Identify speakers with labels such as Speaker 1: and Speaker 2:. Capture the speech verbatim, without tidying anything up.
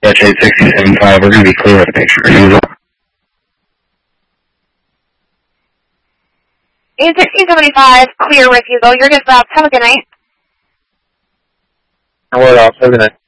Speaker 1: Dutch eight sixty seven five, we're going to be clear with a picture.
Speaker 2: eight sixty seventy-five, clear refusal. You're dispatched. Have a good night.
Speaker 1: Word off. Have a good night.